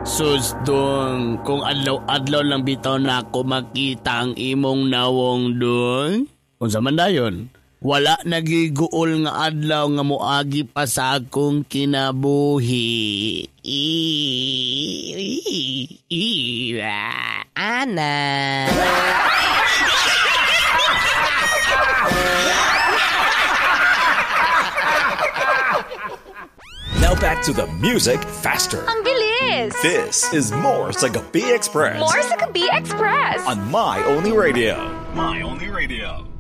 Sustong, kung adlaw-adlaw lang bitaw na ako makita ang imong nawong dong. Kung sa man dayon, wala nagiguol nga adlaw nga moagi pa sa akong kinabuhi. Ana. Now back to the music faster. Ang bilis! This is More sa Gabi Express. More sa Gabi Express! On My Only Radio. My Only Radio.